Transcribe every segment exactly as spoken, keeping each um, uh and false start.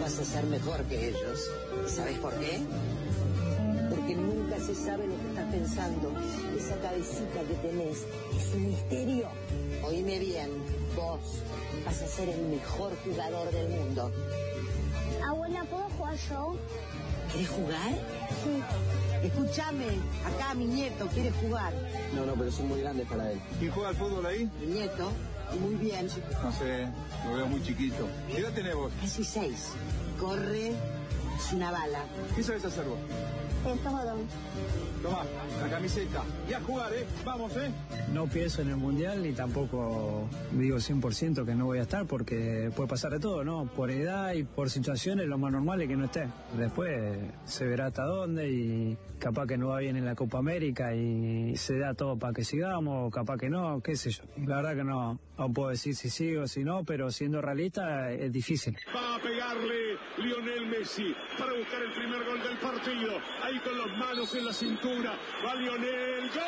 vas a ser mejor que ellos. ¿Sabes por qué? Porque nunca se sabe lo que estás pensando. Esa cabecita que tenés es un misterio. Oíme bien, vos vas a ser el mejor jugador del mundo. Abuela, ¿puedo jugar yo? ¿Querés jugar? Sí. Escúchame, acá mi nieto quiere jugar. No, no, pero son muy grandes para él. ¿Quién juega al fútbol ahí? Mi nieto, muy bien. No sé, lo veo muy chiquito. ¿Qué edad tenés vos? Casi seis. Corre, es una bala. ¿Qué sabes hacer vos? Es todo. Tomá, la camiseta. Y a jugar, ¿eh? Vamos, ¿eh? No pienso en el Mundial ni tampoco digo cien por ciento que no voy a estar porque puede pasar de todo, ¿no? Por edad y por situaciones lo más normal es que no esté. Después se verá hasta dónde y capaz que no va bien en la Copa América y se da todo para que sigamos, o capaz que no, qué sé yo. La verdad que no, no puedo decir si sí o si no, pero siendo realista es difícil. Va a pegarle Lionel Messi para buscar el primer gol del partido. Ahí con las manos en la cintura. Va Lionel. ¡Gol!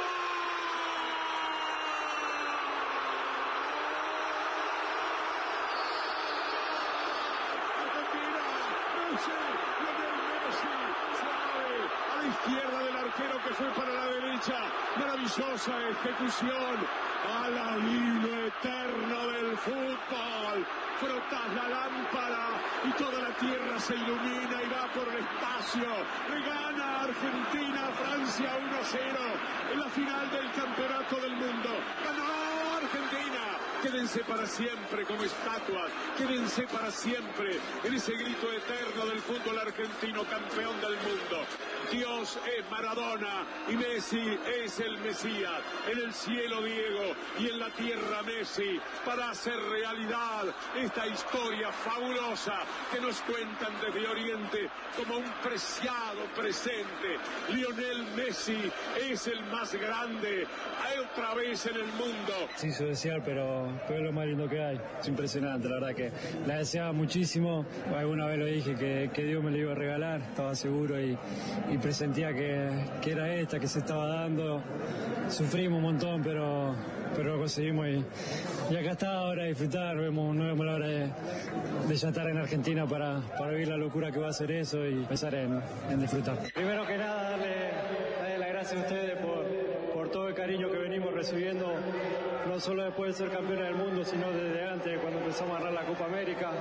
Izquierda del arquero que fue para la derecha, maravillosa ejecución, al himno eterno del fútbol, frotas la lámpara y toda la tierra se ilumina y va por el espacio, le gana Argentina a Francia uno a cero en la final del campeonato del mundo, ganó Argentina. Quédense para siempre como estatuas, quédense para siempre en ese grito eterno del fútbol argentino, campeón del mundo. Dios es Maradona y Messi es el Mesías. En el cielo Diego y en la tierra Messi para hacer realidad esta historia fabulosa que nos cuentan desde Oriente como un preciado presente. Lionel Messi es el más grande otra vez en el mundo. Se hizo desear, pero, pero es lo más lindo que hay. Es impresionante, la verdad que la deseaba muchísimo. Alguna vez lo dije que, que Dios me lo iba a regalar, estaba seguro y, y presentía que, que era esta, que se estaba dando. Sufrimos un montón, pero, pero lo conseguimos y, y acá está ahora a disfrutar. Vemos, no vemos la hora de, de ya estar en Argentina para, para vivir la locura que va a ser eso y pensar en, en disfrutar. Primero que nada, darle, darle las gracias a ustedes por, por todo el cariño que venimos recibiendo, no solo después de ser campeones del mundo, sino desde antes, cuando empezamos a ganar la Copa América.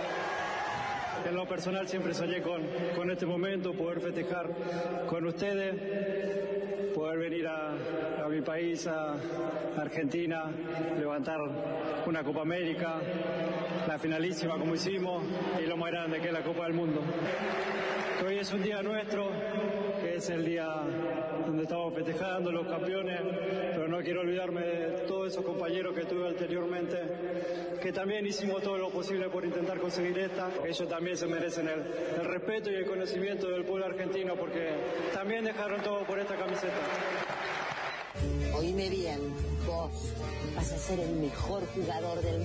En lo personal siempre soñé con, con este momento, poder festejar con ustedes, poder venir a, a mi país, a Argentina, levantar una Copa América, la finalísima como hicimos y lo más grande que es la Copa del Mundo. Hoy es un día nuestro, que es el día donde estamos festejando los campeones, pero no quiero olvidarme de todos esos compañeros que tuve anteriormente, que también hicimos todo lo posible por intentar conseguir esta. Ellos también se merecen el, el respeto y el conocimiento del pueblo argentino, porque también dejaron todo por esta camiseta. Oíme bien, vos vas a ser el mejor jugador del mundo.